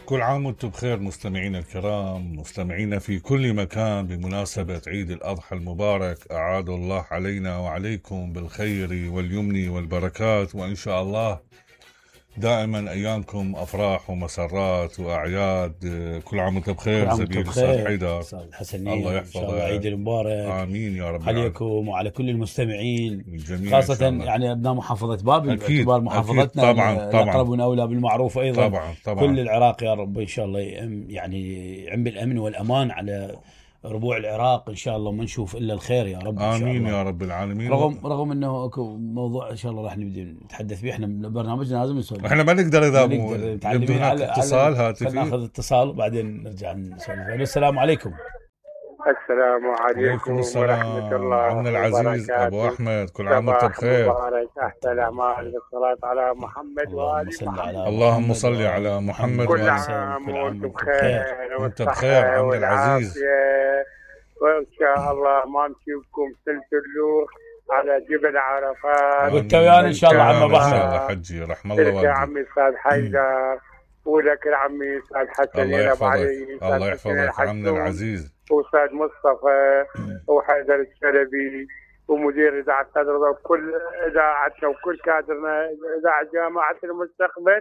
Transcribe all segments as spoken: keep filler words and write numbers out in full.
كل عام وانتم بخير مستمعينا الكرام، مستمعينا في كل مكان بمناسبة عيد الأضحى المبارك. أعاد الله علينا وعليكم بالخير واليمن والبركات، وإن شاء الله دائما أيامكم أفراح ومسرات وأعياد. كل عام وانتم بخير زميلي أستاذ حيدر. أستاذ الحسنية، الله يحفظك، إن شاء الله عيد المبارك. آمين يا رب عليكم وعلى كل المستمعين الجميع، خاصة يعني أبناء محافظة بابل، باعتبار محافظتنا طبعا طبعا الأقرب والأولى بالمعروف أيضا. طبعا طبعا كل العراق يا رب إن شاء الله يعني يعم بالأمن والأمان على ربوع العراق إن شاء الله، وما نشوف إلا الخير يا رب. إن شاء آمين الله. يا رب العالمين. رغم رغم إنه اكو موضوع إن شاء الله راح نبدأ نتحدث فيه، إحنا برنامجنا لازم نسولف. إحنا ما نقدر إذا يبدو هناك اتصال هاتفي. ناخذ اتصال وبعدين نرجع نسولف. السلام عليكم. السلام عليكم ورحمة الله عمنا العزيز أبو أحمد، كل عام وأنت بخير. أحسن الأعمال بالصلاة على محمد وآل محمد. اللهم صل على محمد كل وآل عام وأنتم بخير وأنت بخير عمنا العزيز، وإن شاء الله ما نشوفكم سلسلوخ على جبل عرفات. وأنت ويانا إن شاء الله عم أبو أحمد. إن شاء الله حجي رحم الله والديك. يا عمي أستاذ حيدر ولك العمي أستاذ حسن. الله يحفظك الله يحفظك عمنا العزيز. وأستاذ مصطفى وحيدر الشلبي ومدير إذاعة تدرس وكل إذاعتنا وكل كادرنا إذاعة جامعة المستقبل،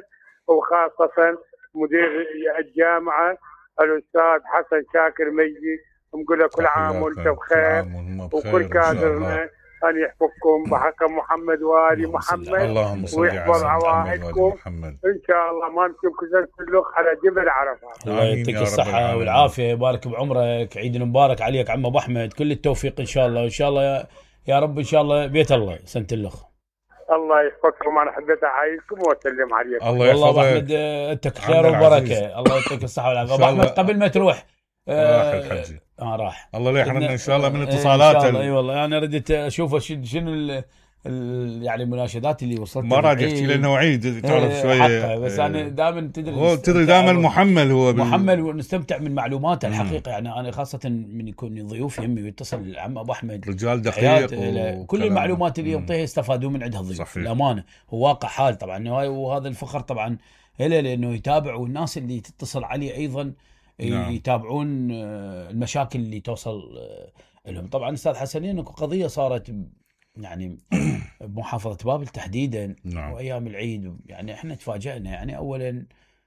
وخاصة مدير الجامعة الأستاذ حسن شاكر ميجي. نقول له كل عام وأنت بخير، وكل كادرنا أن يحفظكم بحق محمد وآل محمد، ويحفظ عوائدكم إن شاء الله. ما نشوفكم سلسلوخ على جبل عرفات. الله يعطيك الصحة والعافية، يبارك بعمرك، عيد مبارك عليك عم أبو أحمد، كل التوفيق إن شاء الله. وإن شاء الله يا, يا رب إن شاء الله بيت الله سنة اللخ. الله يحفظكم، أنا حبيت أحييكم وأسلم عليكم. الله يحفظك. والله أبو أحمد أنت خير وبركة، الله يعطيك الصحة والعافية. أبو أحمد قبل ما تروح راح الحجي. اه راح الله لا يحرمنا ان شاء الله من اتصالات. اي والله انا ردت اشوف شنو ال ال يعني المناشدات اللي وصلت. ما راح احكي لانه عيد تعرف شويه، بس انا دائما تدري هو تدري دائما محمل هو محمل ونستمتع من معلوماته الحقيقه. يعني انا خاصه من يكون ضيوف يمي ويتصل العم ابو احمد، رجال دقيق كل المعلومات اللي يعطيها يستفادوا من عندها الضيوف. الامانه هو واقع حال طبعا، وهذا الفخر طبعا له لانه يتابع، والناس اللي تتصل عليه ايضا نعم. يتابعون المشاكل اللي توصل لهم. طبعا استاذ حسنين اكو قضيه صارت يعني بمحافظه بابل تحديدا نعم. وايام العيد يعني احنا تفاجئنا. يعني اولا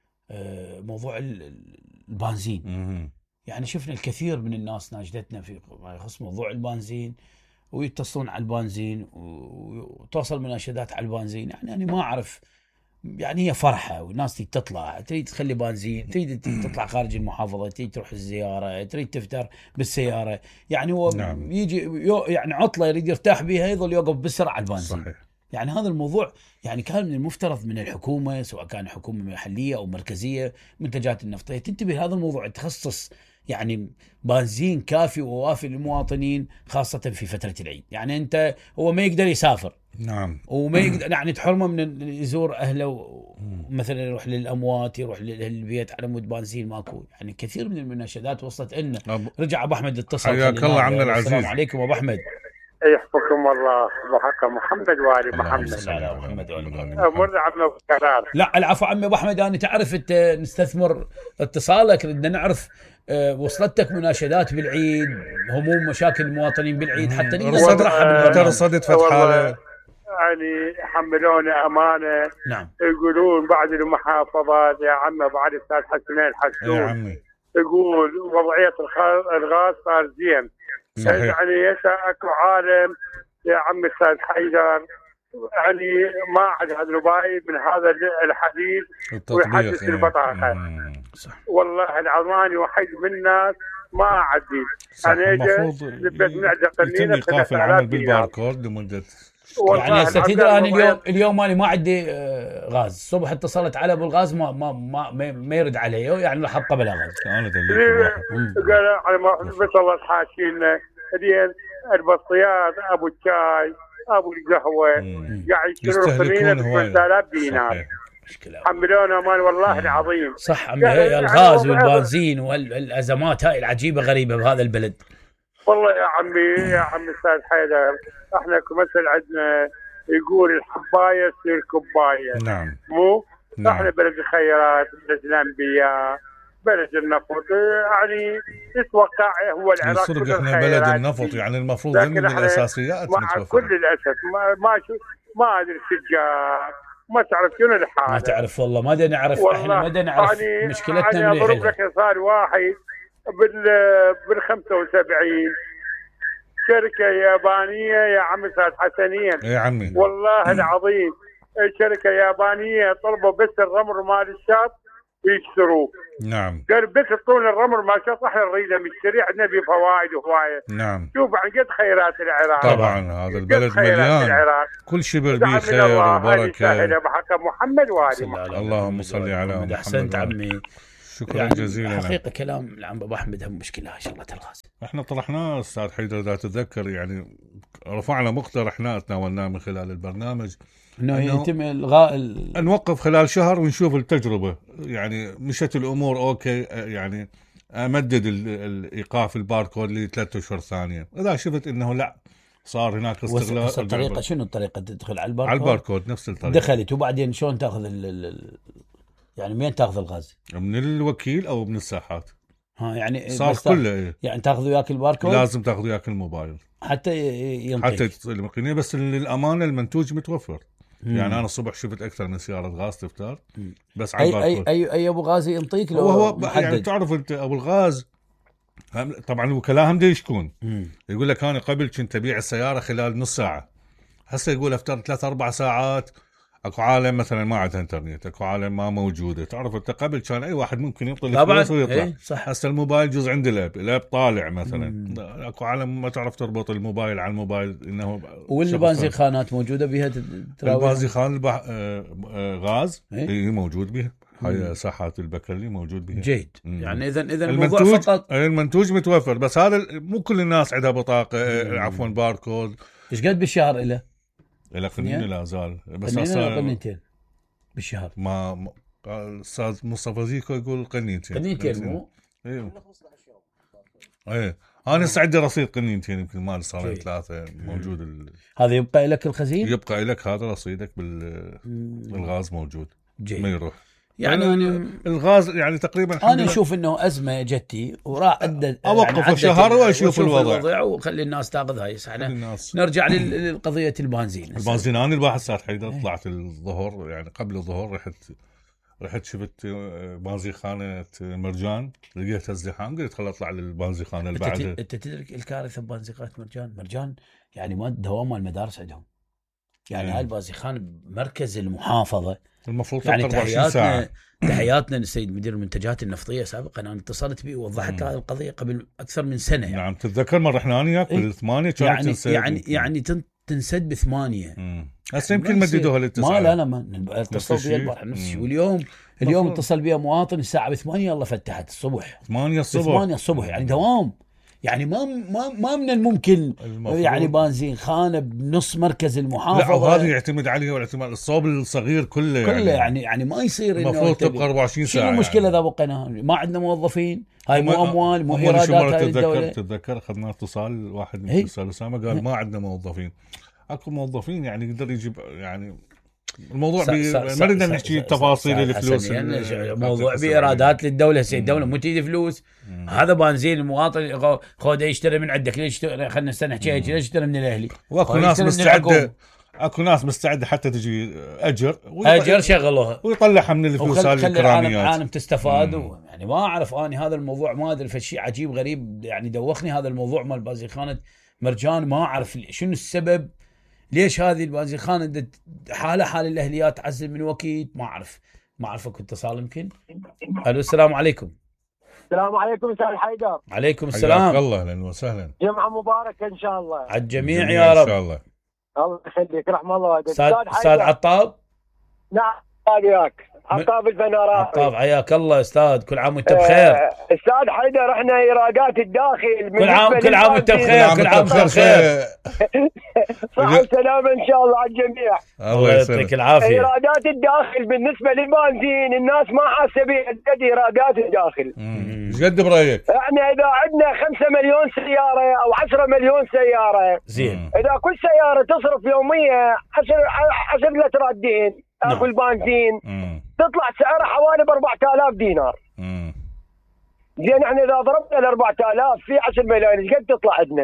موضوع البنزين، يعني شفنا الكثير من الناس ناشدتنا في ما يخص موضوع البنزين، ويتصلون على البنزين وتوصل مناشدات على البنزين. يعني انا ما اعرف، يعني هي فرحة والناس تريد تطلع، تريد تخلي بنزين، تريد تطلع خارج المحافظة، تريد تروح الزيارة، تريد تفتر بالسيارة. يعني هو نعم. يجي يعني عطلة يريد يرتاح بها يظل يوقف بسرعة على البنزين. صحيح. يعني هذا الموضوع يعني كان من المفترض من الحكومة، سواء كان حكومة محلية أو مركزية، منتجات النفطية تنتبه هذا الموضوع، تخصص يعني بنزين كافي ووافي للمواطنين خاصة في فترة العيد. يعني أنت هو ما يقدر يسافر نعم، وما يقدر يعني تحرمه من يزور أهله، مثلا يروح للأموات، يروح للبيت على مود بنزين ماكو. يعني كثير من المناشدات وصلت لنا. رجع أبو أحمد اتصل. حياك الله عمنا العزيز. السلام عليكم أبو أحمد. يحفظكم الله بحق محمد وآل محمد. على محمد وآل محمد. مر عمنا بكرار. لا العفو عمي أبو أحمد، أنا تعرف نستثمر اتصالك، بدنا نعرف وصلتك مناشدات بالعيد، هموم مشاكل المواطنين بالعيد، حتى نقدر نطرحها بالبرنامج. رصدت فتحة يعني حملونا أمانة. نعم. يقولون بعض المحافظات يا عمي بعد الأستاذ حسنين حسون يا عمي يقول وضعية الغاز صار زين. صحيح. يعني اكو عالم يا عمي أستاذ حيدر يعني ما عاد هذا الباي من هذا الحديث ويحدث البطاقة. والله العظماني وحيد من الناس ما عدي. أنا المفروض يتم إيقاف العمل بالباركود لمدة يعني استفيد الان. اليوم اليوم انا ما عندي غاز، الصبح اتصلت على ابو الغاز ما ما ما, ما يرد علي، يعني حطه بلا غاز. انا قال على ما بس الله حاشينا الين البطيات ابو الشاي ابو القهوه قاعد يشترون ثمانية آلاف دينار. حملونا مال والله العظيم. صح عمي، الغاز والبنزين والازمات هاي العجيبه غريبه بهذا البلد. والله يا عمي يا عمي استاذ حيدر، احنا كمثل عندنا يقول الحبايه تصير كبايه. نعم. مو نعم. احنا بلد الخيرات، بلد الانبياء، بلد النفط، يعني يتوقع هو العراق صدق احنا بلد النفط، يعني المفروض من الاساسيات مع متوفرة. كل الاسف ما ما شو ما ادري التجار ما تعرف شنو الحاله، ما تعرف والله ما دنا نعرف، احنا ما دنا نعرف يعني مشكلتنا يعني من اضرب لك صار واحد بال بال خمسة وسبعين شركه يابانيه يا عمي صارت حسنين يا عمي والله العظيم، شركه يابانيه طلبوا بس الرمل مال الشاط يشتروه. نعم. قال بس اعطونا الرمل ما شاء احنا نريده نشتري، عندنا فيه فوائد وهوايه. نعم. شوف عن قد خيرات العراق. طبعا هذا البلد مليان كل شبر به خير وبركه. بحق محمد وعلي اللهم صل على محمد. احسنت عمي، شكرا يعني جزيلا. حقيقه كلام العم ابو احمد هم مشكله شغله الغاز. احنا طرحناه استاذ حيدر اذا تتذكر، يعني رفعنا مقترحنا تناولناه من خلال البرنامج انه يتم الغاء ال... نوقف خلال شهر ونشوف التجربه، يعني مشت الامور اوكي، يعني امدد الايقاف الباركود لثلاث اشهر ثانيه، اذا شفت انه لا صار هناك استغلال. الطريقه شنو الطريقه تدخل على الباركود؟ على الباركود نفس الطريقه. دخلت وبعدين شلون تاخذ ال... ال... يعني مين تاخذ الغاز؟ من الوكيل او من الساحات. ها يعني صار كله يعني تاخذ وياك الباركود؟ لازم تاخذ وياك الموبايل حتى ينطيك حتى المقينيه، بس للامانه المنتوج متوفر. مم. يعني انا الصبح شفت اكثر من سياره غاز تفتار بس على الباركود. اي اي اي ابو غاز ينطيك لو هو يعني تعرف انت ابو الغاز طبعا الوكلاء هم دا يشكون، يقول لك انا قبل كنت ابيع السياره خلال نص ساعه، هسه يقول افتر ثلاث اربع ساعات. اكو عالم مثلا ما عندها انترنت، اكو عالم ما موجوده، تعرف انت قبل كان اي واحد ممكن يعطي الفلوس ويطلع. ايه صح. هسه الموبايل جزء عند الاب، الاب طالع مثلا. مم. اكو عالم ما تعرف تربط الموبايل على الموبايل انه. والبنزيخانات موجوده بها البنزيخان البح... آه... آه... غاز ايه؟ ايه موجود بها، هاي ساحات البكرلي موجود بها. جيد. مم. يعني اذا اذا الموضوع فقط المنتوج متوفر، بس هذا مو كل الناس عندها بطاقه آه... عفوا باركود. ايش قد بالشهر له؟ لا قنينه لا زال، بس صار قنينتين بالشهر. ما الاستاذ مصطفى زيكو يقول قنينتين قنينتين مو ايه ايه انا عندي رصيد قنينتين يمكن مال صار ثلاثه موجود ال... هذا يبقى لك الخزين، يبقى لك هذا رصيدك بال الغاز موجود. جيد. ما يروح يعني أنا الغاز يعني تقريبا انا اشوف انه ازمه جتي وراح ادى اوقف يعني الشهر واشوف الوضع. الوضع وخلي الناس تاخذ هاي صحنا. نرجع للقضيه البنزين. البنزين انا الواحد ساعه حيدر طلعت الظهر، يعني قبل الظهر رحت رحت شفت بنزيخانه مرجان، لقيت ازدحام، قلت خل اطلع للبنزيخانه اللي بعدها. انت تدرك الكارثه ببنزيخانه مرجان؟ مرجان يعني ما دوام المدارس عندهم، يعني هاي البنزيخانه بمركز المحافظه المفروض يعني أربعة وعشرين ساعة. تحياتنا للسيد مدير المنتجات النفطيه سابقا، انا اتصلت به ووضحت هذه القضيه قبل اكثر من سنه يعني. نعم تتذكر مره احنا وياك بالثمانيه كانت يعني تنسد يعني يعني تنسد بثمانيه. هسه يمكن مددوها للتسعه. ما لا لا ما اتصل بي البارحه نفس الشيء، واليوم اليوم اتصل بي مواطن الساعه بثمانيه الله فتحت الصبح ثمانية الصبح ثمانية الصبح يعني دوام. يعني ما ما ما من الممكن المفروض. يعني بنزين خانه بنص مركز المحافظه. لا وهذا يعتمد عليه والاعتماد الصوب الصغير كله كله يعني يعني, يعني ما يصير انه المفروض تبقى أربعة وعشرين ساعه. شنو المشكله اذا يعني. بقينا ما عندنا موظفين، هاي مو اموال مو ايرادات هاي الدوله. تتذكر اخذنا اتصال واحد من الاستاذ اسامه قال ما عندنا موظفين. اكو موظفين يعني يقدر يجيب يعني الموضوع ما بدنا نحكي تفاصيل الفلوس يعني موضوع بايرادات للدوله. سي الدوله مو تجي فلوس. مم. هذا بنزين المواطن خذ يشتري من عندك، ليش خلينا نستنى حكي ليش يشتري من الاهلي. واكو ناس مستعده اكو ناس مستعده حتى تجي اجر اجر شغلوها ويطلعها من الفلوس هذه الكراميات. العالم تستفاد يعني ما اعرف انا هذا الموضوع ما ادري فشي عجيب غريب يعني دوخني هذا الموضوع مال بنزيخانه مرجان. ما اعرف شنو السبب، ليش هذه البنزيخانه حاله حال الاهليات تعزل من وكيد. ما اعرف ما اعرف كنت اتصال يمكن. الو السلام عليكم. السلام عليكم استاذ حيدر. عليكم السلام. الله اهلا وسهلا. جمعه مباركه ان شاء الله على الجميع يا رب ان شاء الله. الله يخليك رحم الله والديك. استاذ عطاب. نعم وياك عطاب البنارات. عطاب حياك الله استاذ، كل عام وانت بخير. أه استاذ حيدر احنا ايرادات الداخل كل عام كل عام وانت بخير. كل عام وانت بخير. صحة وسلامة ان شاء الله على الجميع. الله يعطيك العافية. ايرادات الداخل بالنسبة للبنزين الناس ما حاسة بها قد ايرادات الداخل. ايش قد برايك؟ احنا اذا عندنا خمسة مليون سيارة او عشرة مليون سيارة زين، اذا كل سيارة تصرف يوميا عشر عشر لترات دهن اكو البنزين تطلع سعرها حوالي ب أربعة آلاف دينار. امم زين احنا اذا ضربنا ال أربعة آلاف في عشرة ملايين ايش قد تطلع عندنا؟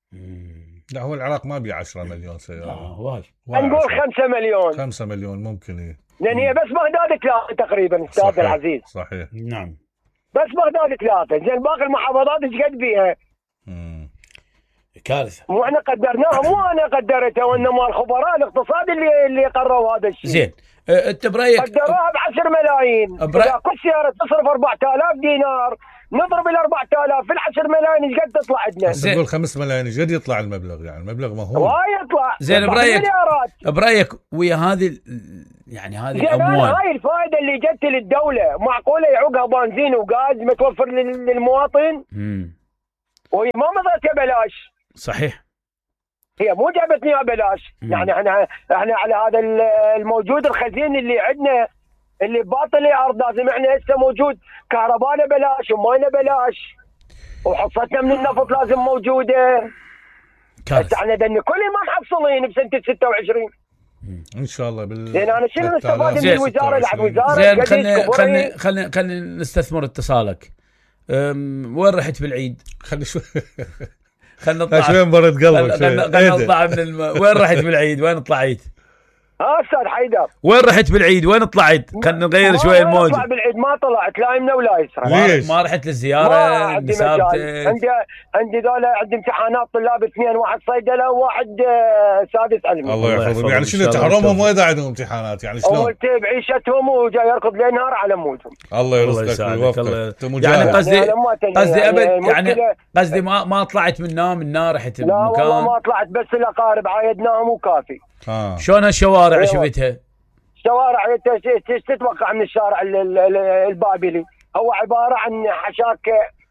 لا هو العراق ما بيع عشرة مليون سياره. اه وايد. نقول خمسة مليون. خمسة مليون ممكن ايه. لان هي بس بغداد ثلاثه تقريبا استاذ صحيح. العزيز. صحيح. نعم. بس بغداد ثلاثه، زين باقي المحافظات ايش قد بيها؟ امم كارثه. مو احنا قدرناها، مو انا قدرتها وانما الخبراء الاقتصاد اللي اللي قرروا هذا الشيء. زين أه انت برايك قدروها ب عشرة ملايين. برا... اذا كل سياره تصرف أربعة آلاف دينار نضرب ال أربعة آلاف في ال عشرة ملايين ايش قد تطلع عندنا؟ زين نقول خمسة ملايين ايش قد يطلع المبلغ؟ يعني المبلغ ما هو وايد يطلع. زين برايك برايك ويا هذه يعني هذه الاموال هاي الفائده اللي جت للدوله معقوله يعوقها بنزين وغاز متوفر للمواطن؟ امم وهي ما مضتها بلاش. صحيح. هي مو جابتني ببلاش. يعني احنا احنا على هذا الموجود الخزين اللي عندنا اللي باطل الارض لازم احنا هسه موجود كهربانا بلاش وماينا بلاش وحصتنا من النفط لازم موجوده. بس احنا دن كل ما محصلين بسنه ستة وعشرين ان شاء الله بال زين انا شنو استفاد من الوزاره؟ الوزاره زين خلينا خلينا خلينا خلينا نستثمر اتصالك. وين رحت بالعيد؟ خلي شوي خلينا نطلع شوي برد قلبك. خلينا نطلع من الم... وين رحت بالعيد؟ وين طلعت؟ ها استاذ حيدر وين رحت بالعيد؟ وين طلعت؟ خلينا نغير شوي الموج. ما بالعيد ما طلعت لا يمنى ولا يسرى. ليش؟ ما رحت للزياره؟ عندي عندي عندي ذولا عندي امتحانات طلاب اثنين، واحد صيدله وواحد سادس علمي. الله يحفظهم. يعني شنو تحرمهم واذا عندهم امتحانات؟ يعني شلون؟ قلت بعيشتهم وجاي يركض ليل نهار على موتهم. الله يرزقك ويوفقك. يعني قصدي قصدي ابد يعني قصدي ما ما طلعت من نام من نار رحت المكان. لا والله ما طلعت بس الاقارب عايدناهم وكافي. اه شلون هالشوارع أيوة. شفتها؟ شوارع ايش تتوقع من الشارع البابلي؟ هو عباره عن حشاك.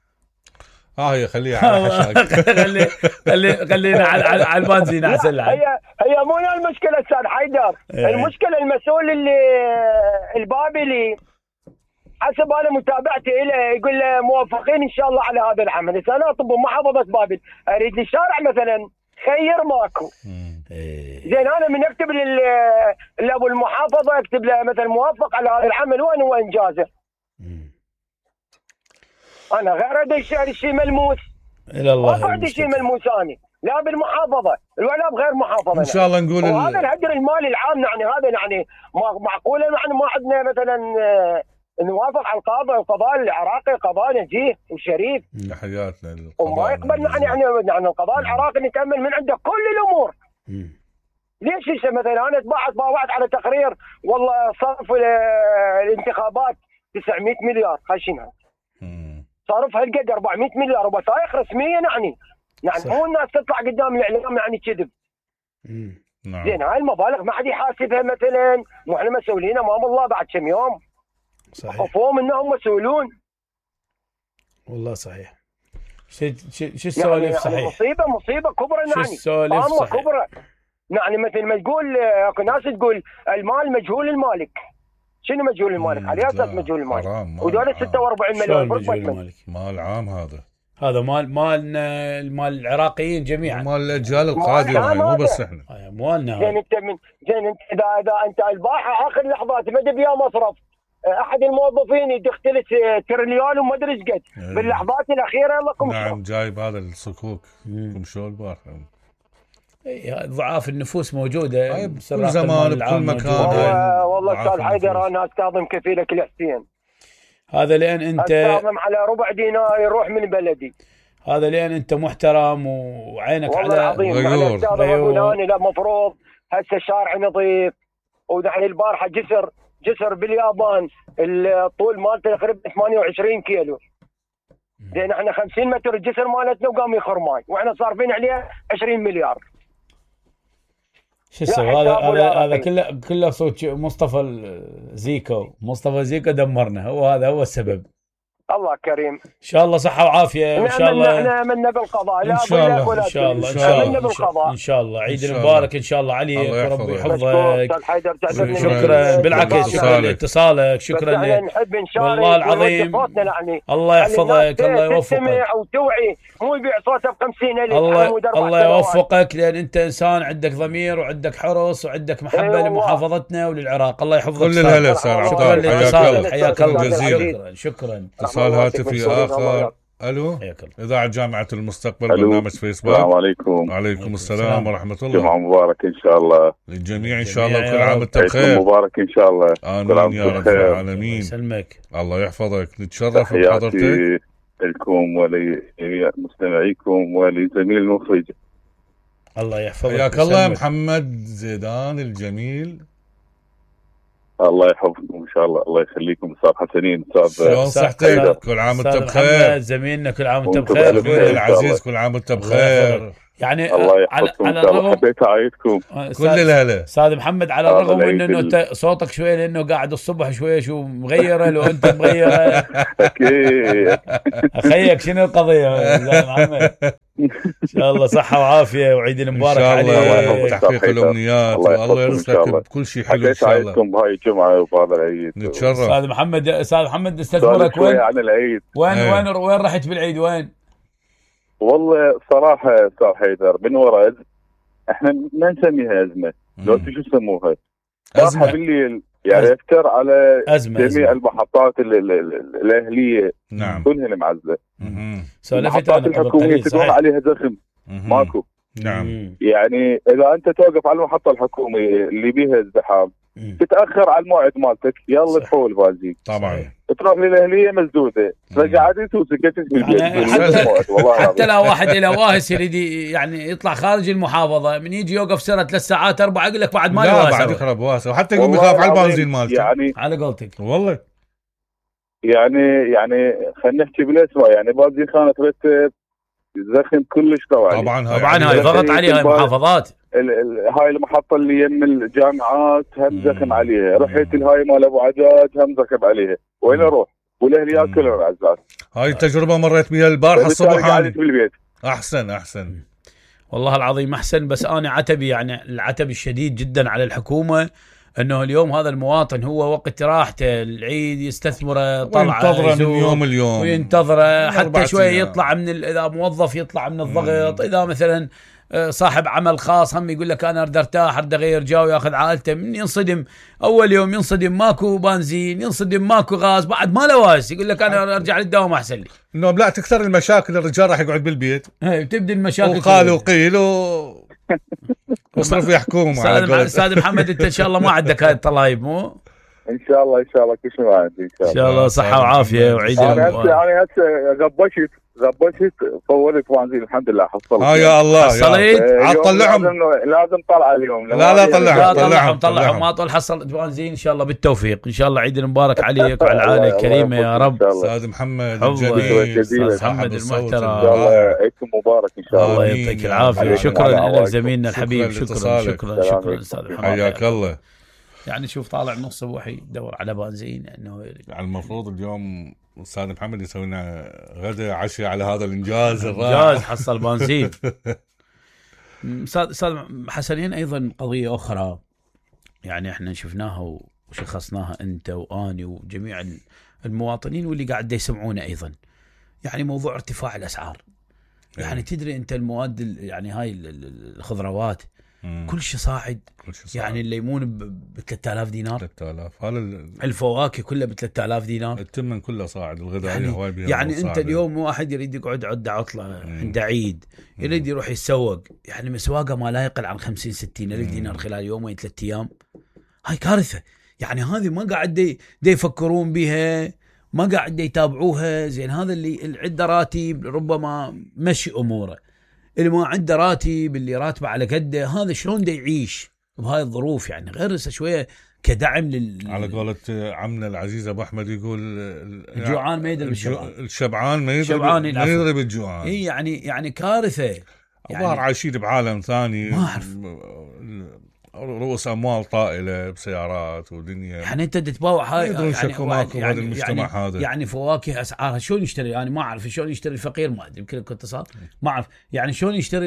اه هي خليها على حشاك. خلي خلي خلينا على على البنزين احسن. هي هي مو المشكله استاذ حيدر. المشكله المسؤول اللي البابلي حسب انا متابعتي له يقول له موافقين ان شاء الله على هذا العمل. اذا انا اطب محافظه بابل اريد لي شارع مثلا خير ماكو. زين انا من اكتب لابو المحافظه اكتب له مثلا موافق على هذا العمل وين هو انجازه. انا غير ادري شيء ملموس. الى الله ما عندي شيء ملموس انا لا بالمحافظه ولا بغير محافظه. ان شاء الله نقول وهذا الهدر المالي العام يعني هذا يعني معقوله يعني ما عندنا مثلا نوافق على القضاء القضاء العراقي قضاء نزيه وشريف. تحياتنا للقضاء وما يقبل يعني يعني يعني القضاء العراقي نكمل من عنده كل الامور. مم. ليش هسه مثلا انا تبعت باوعت على تقرير والله صرف الانتخابات تسعمية مليار خشينها. صرف هالقد أربعمية مليار وبصايخ رسميا يعني يعني مو الناس تطلع قدام الاعلام يعني كذب. نعم. زين هاي المبالغ ما حد يحاسبها مثلا مو احنا مسؤولين امام الله بعد كم يوم. صحيح. وفوهم انهم مسؤولون. والله صحيح. شو شو السوالف يعني صحيح. مصيبه مصيبه كبرى يعني. شو السوالف صحيح. كبرى. يعني مثل ما تقول اكو ناس تقول المال مجهول المالك. شنو مجهول المالك؟ على اساس مجهول المالك. ودول ستة وأربعين مليون مجهول المالك. مال عام هذا. هذا مال مالنا المال العراقيين جميعا. مال الاجيال القادمه مو بس احنا. اموالنا. زين انت من زين انت اذا اذا انت الباحه اخر لحظات ما ادري بيا مصرف احد الموظفين يدخل تريليون وما ادري ايش قد باللحظات الاخيره لكم. نعم جايب هذا الصكوك كم شو البارحه. اي ضعاف النفوس موجوده بكل زمان بكل مكان. والله استاذ حيدر انا استاذن كفيلك الحسين. هذا لان انت استاذن على ربع دينار يروح من بلدي. هذا لان انت محترم وعينك على غيور غيور. لا مفروض هسه الشارع نظيف ونحن البارحه جسر جسر باليابان الطول مالته تقريبا ثمانية وعشرين كيلو. زين احنا خمسين متر الجسر مالتنا وقام يخر ماي واحنا صارفين عليه عشرين مليار. شو اسوي هذا هذا هذا كله كله صوت مصطفى زيكو. مصطفى زيكو دمرنا. هو هذا هو السبب. الله كريم. ان شاء الله صحه وعافيه وان شاء الله احنا امنا بالقضاء. لا ان شاء الله ان شاء الله ان شاء الله بالقضاء. ان شاء الله عيد المبارك ان شاء الله عليك وربي يحفظك. شكرا بالعكس شكرا لاتصالك. شكرا لك والله العظيم. الله يحفظك الله يوفقك وتوعي مو يبيع صوته ب خمسين ألف. الله الله يوفقك لان انت انسان عندك ضمير وعندك حرص وعندك محبه لمحافظتنا وللعراق. الله يحفظك. كل الهلا استاذ عطال. حياك الله حياك الله جزيلا. شكرا. اتصال هاتفي اخر. الو اذاعه جامعه المستقبل برنامج فيسبوك. السلام عليكم. وعليكم السلام ورحمه الله. جمعه مبارك ان شاء الله للجميع ان شاء الله وكل عام وانت بخير. مبارك ان شاء الله. امين يا رب العالمين. يسلمك. الله يحفظك. نتشرف بحضرتك لكم ولجميع مستمعيكم ولزميل المخرج. الله يحفظك. حياك الله محمد زيدان الجميل. الله يحفظكم ان شاء الله. الله يخليكم استاذ حسنين. استاذ شلون صحتك؟ كل عام وانت بخير. زميلنا كل عام وانت بخير. زميلي العزيز كل عام وانت بخير. يعني الله يحفظكم على الرغم حبيت اعيدكم كل الهلا استاذ محمد على الرغم من انه انت صوتك شويه لانه قاعد الصبح شويه شو مغيره لو انت مغيره. اكيد. اخيك شنو القضيه استاذ محمد؟ ان شاء الله صحه وعافيه وعيد المبارك عليك. ان شاء الله تحقيق الامنيات والله يرزقك بكل شيء حلو ان شاء الله. حكيت بهاي الجمعه وبهذا العيد. نتشرف. استاذ محمد استاذ محمد استثمرك وين؟ عن العيد. وين وين وين رحت بالعيد وين؟ والله صراحه استاذ حيدر بن ورد احنا ما نسميها ازمه. لو انتم شو تسموها؟ ازمه بالليل يعني افتر على أزمة جميع أزمة. المحطات الاهليه نعم كلها معزله. سولفت المحطات الحكوميه تدور عليها زخم ماكو. نعم يعني اذا انت توقف على المحطه الحكوميه اللي بيها ازدحام تتاخر على الموعد مالتك يلا تحول بنزين طبعا تروح للاهليه مسدوده رجعت وسكتت بالبيت. يعني حتى, حتى لو واحد الى واهس يريد يعني يطلع خارج المحافظه من يجي يوقف سيره ثلاث ساعات اربع يقول لك بعد ما لا بعد يخرب واسع وحتى يقوم يخاف على البنزين مالته يعني على قولتك والله يعني يعني خلينا نحكي بالاسماء يعني بنزين خانه ترتب زخم كلش طبعا طبعا هاي طبعا هاي ضغط عليها المحافظات. هاي المحطه اللي يم الجامعات هم زخم عليها. رحت الهاي مال ابو عجاج هم زخم عليها. وين اروح؟ والاهل ياكلون عزاز. هاي التجربه مريت بها البارحه الصبح قاعد في البيت. احسن احسن والله العظيم احسن. بس انا عتبي يعني العتب الشديد جدا على الحكومه انه اليوم هذا المواطن هو وقت راحته العيد يستثمره طلعه ينتظره من يوم اليوم وينتظره حتى شويه يطلع من اذا موظف يطلع من الضغط. اذا مثلا صاحب عمل خاص هم يقول لك انا اريد ارتاح اريد اغير جو وياخذ عائلته. من ينصدم اول يوم ينصدم ماكو بنزين ينصدم ماكو غاز بعد ما له واس يقول لك انا ارجع للدوام احسن لي. انه لا تكثر المشاكل الرجال راح يقعد بالبيت. اي تبدي المشاكل وقال وقيل و واصرف يا حكومه. على استاذ محمد انت ان شاء الله ما عندك هاي الطلايب مو؟ ان شاء الله ان شاء الله كل شيء ما عندي ان شاء الله. ان شاء الله صحه وعافيه وعيد المبارك. انا هسه غبشت غبشت طولت بنزين الحمد لله حصلت. اه يا الله حصلت طلعهم لازم, لازم طلع اليوم. لا لا طلعهم طلعهم طلعهم ما طول حصلت بنزين ان شاء الله بالتوفيق. ان شاء الله عيد المبارك عليك وعلى العائله الكريمه يا رب. استاذ محمد الجميل استاذ محمد المحترم ان شاء الله عيدكم مبارك ان شاء الله. الله يعطيك العافيه. شكرا لك زميلنا الحبيب. شكرا شكرا شكرا استاذ محمد حياك الله. يعني شوف طالع نص صبح يدور على بنزين انه يعني المفروض اليوم استاذ محمد يسوي لنا غدا عشاء على هذا الانجاز الرائع. انجاز حصل بنزين. استاذ استاذ حسنين ايضا قضيه اخرى يعني احنا شفناها وشخصناها انت واني وجميع المواطنين واللي قاعد يسمعونا ايضا. يعني موضوع ارتفاع الاسعار. يعني تدري انت المواد يعني هاي الخضروات مم. كل شيء صاعد. كل شيء صاعد. يعني الليمون ب ثلاثة آلاف دينار. ثلاثة آلاف هذا الفواكه كلها ب ثلاثة آلاف دينار. التمن كله صاعد. الغذائيه يعني, هواي بيها يعني انت اليوم واحد يريد يقعد عده عطله عند عيد يريد يروح يتسوق يعني مسواقه ما لا يقل عن خمسين ستين ألف دينار خلال يومين ثلاث ايام. هاي كارثه. يعني هذه ما قاعد دي, دي يفكرون بها ما قاعد دي يتابعوها. زين هذا اللي عنده راتب ربما مشي اموره. اللي ما عنده راتب اللي راتبه على قده هذا شلون دا يعيش بهاي الظروف. يعني غير شويه كدعم لل على قولة عمنا العزيز ابو احمد يقول الجوعان ما يدري بالشبعان. الشبعان ما يدري ما يدري بالجوعان. اي يعني يعني كارثه. يعني عايشين بعالم ثاني. ما اعرف رؤوس اموال طائله بسيارات ودنيا. يعني انت تتباوع هاي يعني يعني, ماكو يعني هذا المجتمع يعني هذا. يعني فواكه اسعارها شلون يشتري؟ انا يعني ما اعرف شلون يشتري الفقير، ما ادري يمكن كنت صار ما اعرف يعني شلون يشتري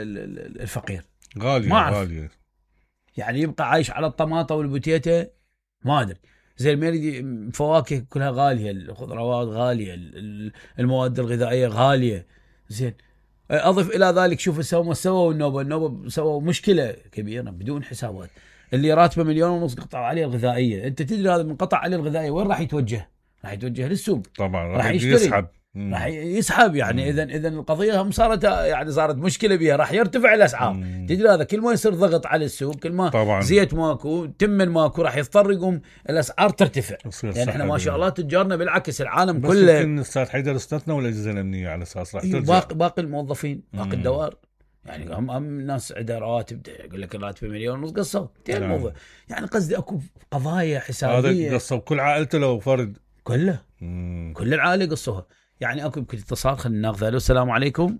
الفقير. غاليه ما أعرف. غاليه يعني يبقى عايش على الطماطه والبوتيتا ما ادري. زي الميري فواكه كلها غاليه، الخضروات غاليه، المواد الغذائيه غاليه. زين اضف الى ذلك شوف سووا سووا النوبه النوبه سووا مشكله كبيره بدون حسابات. اللي راتبه مليون ونص قطع عليه الغذائيه، انت تدري هذا من قطع عليه الغذائيه وين راح يتوجه؟ راح يتوجه للسوق طبعا، راح يسحب راح يسحب يعني. اذا اذا القضيه هم صارت يعني صارت مشكله بها، راح يرتفع الاسعار. مم. تدري هذا كل ما يصير ضغط على السوق، كل ما طبعاً. زيت ماكو تمن ماكو، راح يضطر يقوم الاسعار ترتفع. يعني احنا ما شاء الله تجارنا بالعكس العالم بس كله. يمكن استاذ حيدر استثنوا الاجهزه الامنيه على اساس راح ترجع. باقي باقي الموظفين باقي مم. الدوائر يعني هم هم ناس عندها رواتب، يقول لك الراتب مليون ونص قصوا نعم. الموضوع يعني قصدي اكو قضايا حسابيه. هذا قصوا كل عائلته لو فرد كله مم. كل العائله قصوها. يعني اكو يمكن اتصال، خلينا ناخذه. الو السلام عليكم.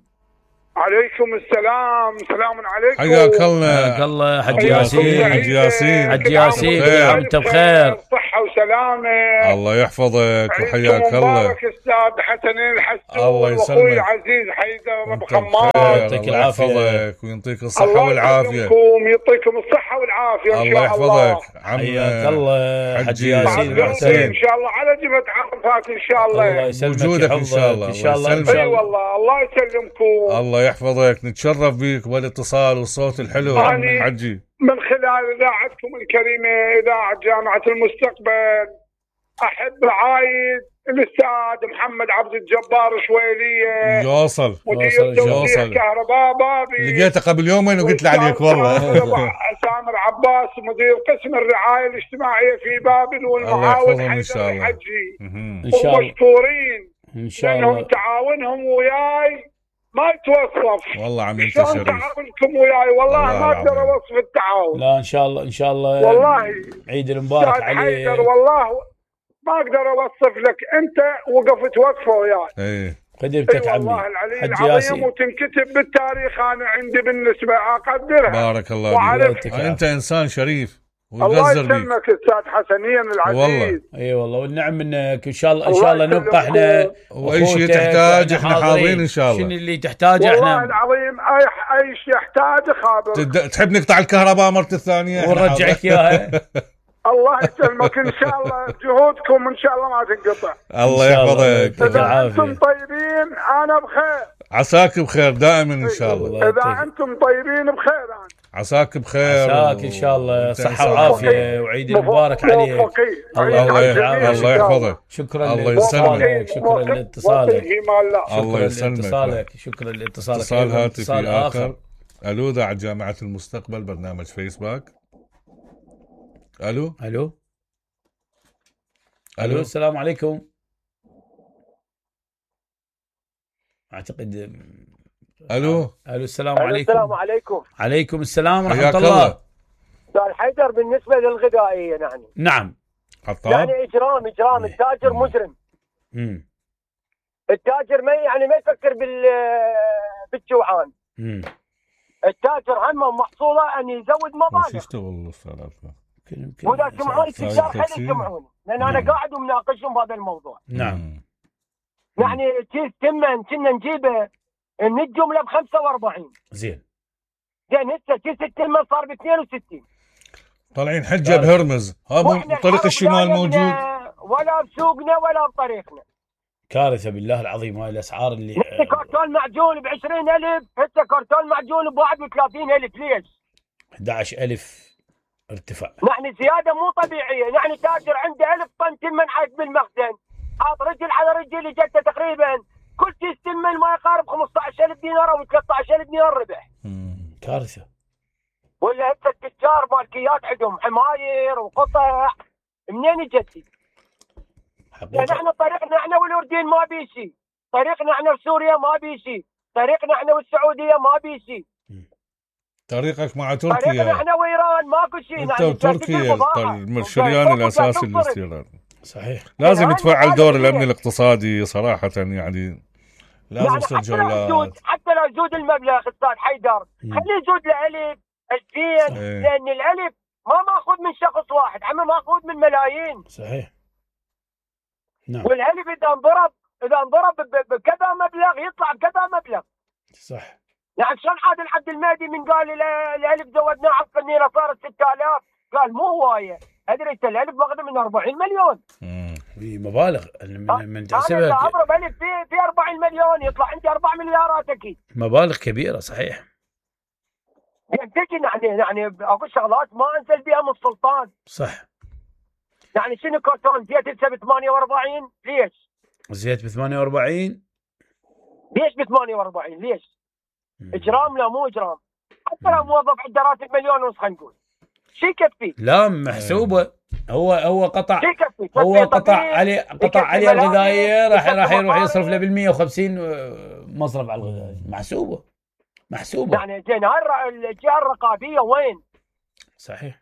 عليكم السلام. سلام عليكم. حياك الله. حياك الله حج ياسين. حج ياسين. حج ياسين انت بخير. صحة وسلامة. الله يحفظك وحياك الله. مبارك استاذ حسن الحسون. الله يسلمك. واخوي العزيز حيدر ابو خمار. يعطيك العافية ويعطيك الصحة والعافية. الله يعطيكم الصحة والعافية ان شاء الله. الله يحفظك. حياك الله حج ياسين ان شاء الله على جبهة عرفات ان شاء الله. الله يسلمك. وجودك ان شاء الله. ان شاء الله. اي والله الله يسلمكم. الله يحفظك. نتشرف بيك والاتصال والصوت الحلو حجي من خلال اذاعتكم الكريمه اذاعه جامعه المستقبل. احب اعايد الاستاذ محمد عبد الجبار شويليه. يوصل مدير توزيع كهرباء بابي. لقيته قبل يومين وقلت له عليك والله. سامر عباس مدير قسم الرعايه الاجتماعيه في بابل والمعاون حيدر الحجي. ان شاء الله ومشكورين ان شاء الله لانهم تعاونهم وياي ما يتوصف. والله عم ينتشر. شلون تعاونكم وياي والله ما اقدر اوصف التعاون. لا ان شاء الله ان شاء الله والله عيد المبارك عليك. والله ما اقدر اوصف لك، انت وقفت وقفه وياي. ايه خدمتك عمي. والله العلي العظيم وتنكتب بالتاريخ. انا عندي بالنسبه اقدرها. بارك الله فيك. انت انسان شريف الله يسلمك استاذ حسنيا العزيز. والله اي والله والنعم منك. ان شاء الله ان شاء الله نبقى احنا واي شيء تحتاج احنا حاضرين ان شاء الله. شنو اللي تحتاجه احنا والله العظيم اي اي شيء يحتاج خابر. تد... تحب نقطع الكهرباء مرة الثانية ونرجعك اياها. الله يسلمك ان شاء الله. جهودكم ان شاء الله ما تنقطع. الله يحفظك. اذا انتم طيبين انا بخير. عساك بخير دائما ان شاء الله. اذا انتم طيبين بخير انا. عساك بخير. عساك ان شاء الله صحة وعافية وعيد المبارك عليك. الله الله يحفظك. شكرا الله يسلمك. شكرا لاتصالك. الله يسلمك. شكرا لاتصالك. اتصال هاتفي اخر. الو اذاعة جامعة المستقبل برنامج فيسبوك. الو الو الو السلام عليكم. اعتقد الو الو السلام عليكم. السلام عليكم. عليكم السلام ورحمه الله. استاذ حيدر بالنسبه للغذائيه يعني نعم حطاب. يعني اجرام اجرام التاجر مجرم. امم التاجر ما يعني ما يفكر بال بالجوعان. امم التاجر همه محصوله ان يزود مبالغ. ايش يشتغل الصراحه ولا جمعوا التجار خلي يجمعون لان انا قاعد ومناقشهم بهذا الموضوع. نعم يعني كيس تمن كنا نجيبه من الجمله ب خمسة وأربعين. زين زين هسه كيس التمن صار ب اثنين وستين. طالعين حجه بهرمز. هذا طريق الشمال موجود ولا بسوقنا ولا بطريقنا. كارثه بالله العظيم هاي الاسعار اللي هسه كرتون معجون ب عشرين ألف. هسه كرتون معجون ب واحد وثلاثين ألف. ليش؟ أحد عشر ألف ارتفاع. يعني زياده مو طبيعيه. يعني تاجر عنده ألف طن تمن حاط بالمخزن حاط رجل على رجل اجته تقريبا كل كيس تمن ما يقارب خمسة عشر ألف دينار او ثلاثة عشر ألف دينار ربح. كارثه. ولا هسه التجار مالكيات عندهم حماير وقطع منين اجت؟ يعني احنا طريقنا احنا والاردن ما بي شيء. طريقنا احنا وسوريا ما بي شيء. طريقنا احنا والسعوديه ما بي شيء. طريقك مع تركيا. طريقنا احنا وايران ماكو شيء. انت وتركيا الشريان الاساسي للاستيراد. صحيح. لازم يعني يتفعل دور الامن الاقتصادي صراحه يعني. لازم يعني تصير حتى لو جولات. يزود حتى لو يزود المبلغ استاذ حيدر خليه يزود له ألف الزين، لان الالف ما ماخذ من شخص واحد، عمي ماخذ من ملايين. صحيح. نعم. والالف اذا انضرب اذا انضرب بكذا مبلغ يطلع بكذا مبلغ. صح. يعني شلون عادل عبد المهدي من قال الالف زودناه على القنينه صارت ستة آلاف، قال مو هوايه، ادري انت الالف ماخذ من أربعين مليون. امم في مبالغ من من تحسبها. انا اضرب الف في في أربعين مليون يطلع عندي أربعة مليارات اكيد. مبالغ كبيره صحيح. يعني تجي يعني يعني اقول شغلات ما انزل بها من السلطان. صح. يعني شنو كرتون زيت هسه ب ثمانية وأربعين ليش؟ زيت ب ثمانية وأربعين ليش ب ثمانية وأربعين ليش؟ مم. اجرام؟ لا مو اجرام، حتى لو موظف عنده راتب مليون ونص خلينا نقول شو يكفي؟ لا محسوبه. هو هو قطع هو قطع عليه قطع عليه الغذائيه، راح راح يروح يصرف له بال مئة وخمسين مصرف على الغذائيه. محسوبه محسوبه. يعني زين هاي الجهه الرقابيه وين؟ صحيح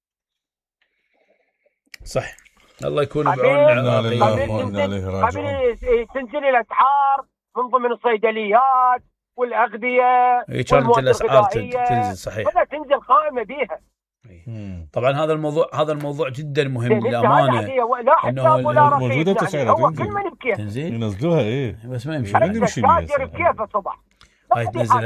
صح. الله يكون بعوننا. قبل تنزل الاسعار من ضمن الصيدليات والاغذيه، اي كانت الاسعار تنزل. صحيح. بدها تنزل قائمه بيها. طبعا هذا الموضوع هذا الموضوع جدا مهم للامانه. انه موجوده تسعيرها تنزل تنزل ينزلوها ايه بس ما يمشي. يمشي بكيفه صبح. هاي تنزل